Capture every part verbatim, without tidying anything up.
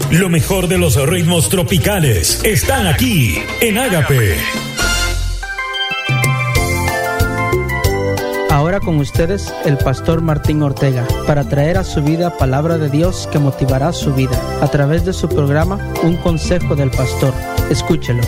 Lo mejor de los ritmos tropicales están aquí en Ágape. Ahora con ustedes el pastor Martín Ortega para traer a su vida palabra de Dios que motivará su vida a través de su programa Un Consejo del Pastor. Escúchelo.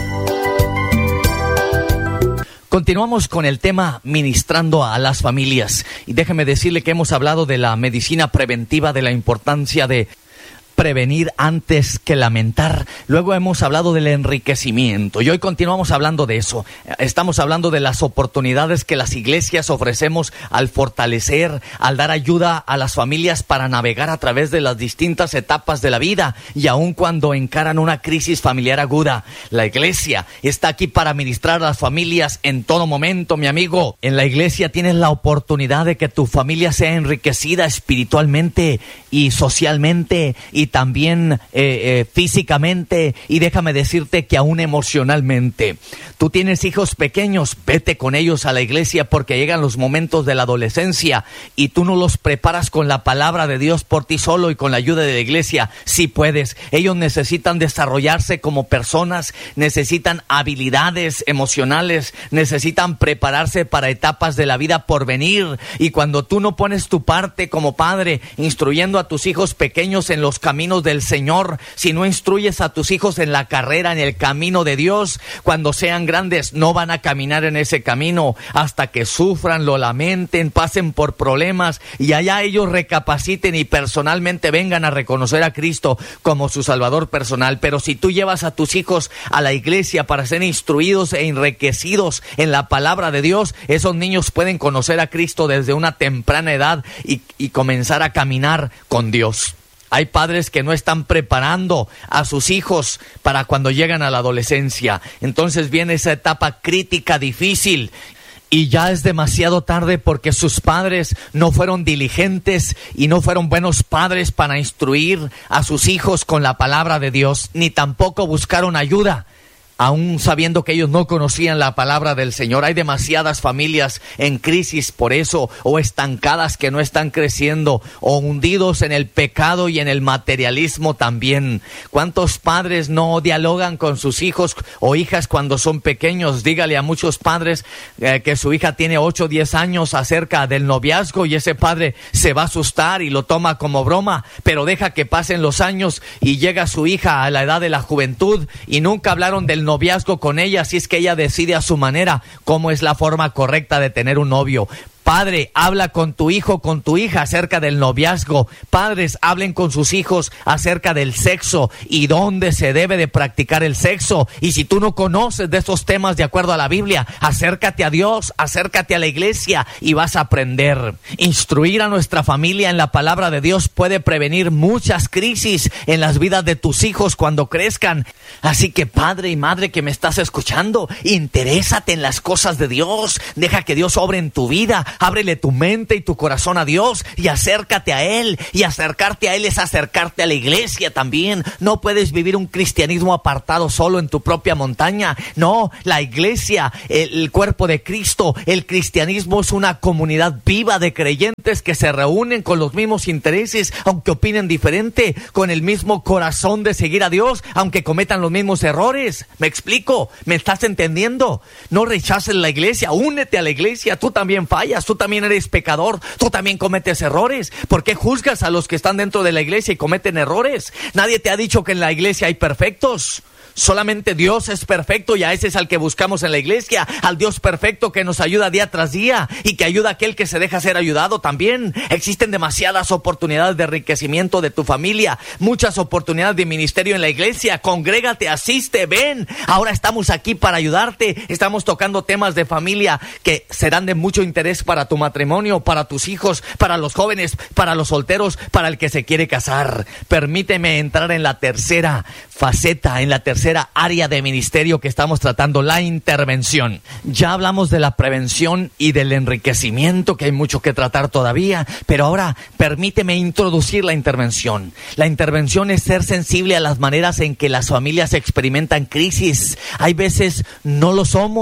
Continuamos con el tema ministrando a las familias y déjeme decirle que hemos hablado de la medicina preventiva, de la importancia de prevenir antes que lamentar. Luego hemos hablado del enriquecimiento y hoy continuamos hablando de eso. Estamos hablando de las oportunidades que las iglesias ofrecemos al fortalecer, al dar ayuda a las familias para navegar a través de las distintas etapas de la vida y aun cuando encaran una crisis familiar aguda. La iglesia está aquí para ministrar a las familias en todo momento, mi amigo. En la iglesia tienes la oportunidad de que tu familia sea enriquecida espiritualmente y socialmente y también eh, eh, físicamente, y déjame decirte que aún emocionalmente. Tú tienes hijos pequeños, vete con ellos a la iglesia porque llegan los momentos de la adolescencia y tú no los preparas con la palabra de Dios por ti solo y con la ayuda de la iglesia. Sí puedes. Ellos necesitan desarrollarse como personas, necesitan habilidades emocionales, necesitan prepararse para etapas de la vida por venir, y cuando tú no pones tu parte como padre instruyendo a tus hijos pequeños en los caminos del Señor, si no instruyes a tus hijos en la carrera, en el camino de Dios, cuando sean grandes no van a caminar en ese camino hasta que sufran, lo lamenten, pasen por problemas y allá ellos recapaciten y personalmente vengan a reconocer a Cristo como su Salvador personal. Pero si tú llevas a tus hijos a la iglesia para ser instruidos e enriquecidos en la palabra de Dios, esos niños pueden conocer a Cristo desde una temprana edad y, y comenzar a caminar con Dios. Hay padres que no están preparando a sus hijos para cuando llegan a la adolescencia. Entonces viene esa etapa crítica, difícil, y ya es demasiado tarde porque sus padres no fueron diligentes y no fueron buenos padres para instruir a sus hijos con la palabra de Dios, ni tampoco buscaron ayuda, aún sabiendo que ellos no conocían la palabra del Señor. Hay demasiadas familias en crisis por eso, o estancadas que no están creciendo, o hundidos en el pecado y en el materialismo también. ¿Cuántos padres no dialogan con sus hijos o hijas cuando son pequeños? Dígale a muchos padres eh, que su hija tiene ocho o diez años acerca del noviazgo y ese padre se va a asustar y lo toma como broma, pero deja que pasen los años y llega su hija a la edad de la juventud y nunca hablaron del noviazgo con ella, si es que ella decide a su manera cómo es la forma correcta de tener un novio. Padre, habla con tu hijo, con tu hija acerca del noviazgo. Padres, hablen con sus hijos acerca del sexo y dónde se debe de practicar el sexo. Y si tú no conoces de esos temas de acuerdo a la Biblia, acércate a Dios, acércate a la iglesia y vas a aprender. Instruir a nuestra familia en la palabra de Dios puede prevenir muchas crisis en las vidas de tus hijos cuando crezcan. Así que padre y madre que me estás escuchando, interésate en las cosas de Dios. Deja que Dios obre en tu vida. Ábrele tu mente y tu corazón a Dios y acércate a Él. Y acercarte a Él es acercarte a la iglesia también. No puedes vivir un cristianismo apartado solo en tu propia montaña. No, la iglesia, el, el cuerpo de Cristo, el cristianismo es una comunidad viva de creyentes que se reúnen con los mismos intereses, aunque opinen diferente, con el mismo corazón de seguir a Dios, aunque cometan los mismos errores. ¿Me explico? ¿Me estás entendiendo? No rechaces la iglesia, únete a la iglesia. Tú también fallas. Tú también eres pecador, tú también cometes errores. ¿Por qué juzgas a los que están dentro de la iglesia y cometen errores? Nadie te ha dicho que en la iglesia hay perfectos. Solamente Dios es perfecto y a ese es al que buscamos en la iglesia, al Dios perfecto que nos ayuda día tras día y que ayuda a aquel que se deja ser ayudado también. Existen demasiadas oportunidades de enriquecimiento de tu familia, muchas oportunidades de ministerio en la iglesia. Congrégate, asiste, ven. Ahora estamos aquí para ayudarte. Estamos tocando temas de familia que serán de mucho interés para tu matrimonio, para tus hijos, para los jóvenes, para los solteros, para el que se quiere casar. Permíteme entrar en la tercera faceta, en la tercera área de ministerio que estamos tratando, la intervención. Ya hablamos de la prevención y del enriquecimiento, que hay mucho que tratar todavía, pero ahora permíteme introducir la intervención. La intervención es ser sensible a las maneras en que las familias experimentan crisis. Hay veces no lo somos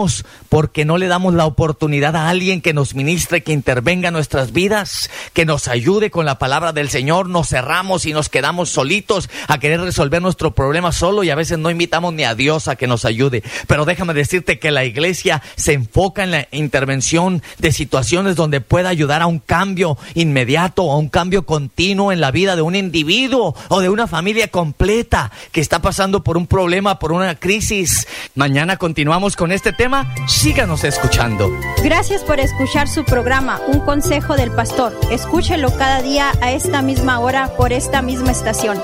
porque no le damos la oportunidad a alguien que nos ministre, que intervenga en nuestras vidas, que nos ayude con la palabra del Señor. Nos cerramos y nos quedamos solitos a querer resolver nuestro problema solo, y a veces no invitamos ni a Dios a que nos ayude. Pero déjame decirte que la iglesia se enfoca en la intervención de situaciones donde pueda ayudar a un cambio inmediato, a un cambio continuo en la vida de un individuo o de una familia completa que está pasando por un problema, por una crisis. Mañana continuamos con este tema. Síganos escuchando. Gracias por escuchar su programa, Un Consejo del Pastor. Escúchelo cada día a esta misma hora por esta misma estación.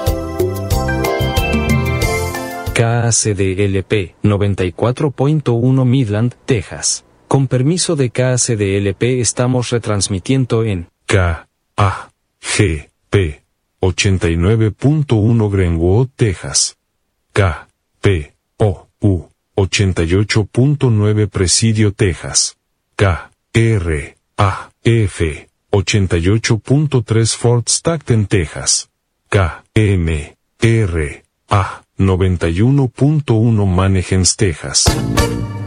K A C D L P noventa y cuatro punto uno Midland, Texas. Con permiso de K A C D L P estamos retransmitiendo en K A G P ochenta y nueve punto uno Greenwood, Texas. K P O U ochenta y ocho punto nueve Presidio, Texas. K R A F ochenta y ocho punto tres Fort Stockton, Texas. K M R A noventa y uno punto uno Manheim, Texas.